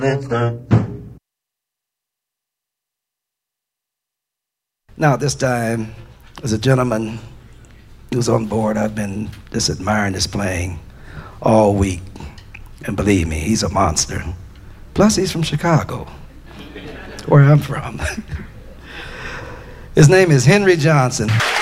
Now, this time, as a gentleman who's on board, I've been just admiring his playing all week. And believe me, he's a monster. Plus, he's from Chicago, where I'm from. His name is Henry Johnson.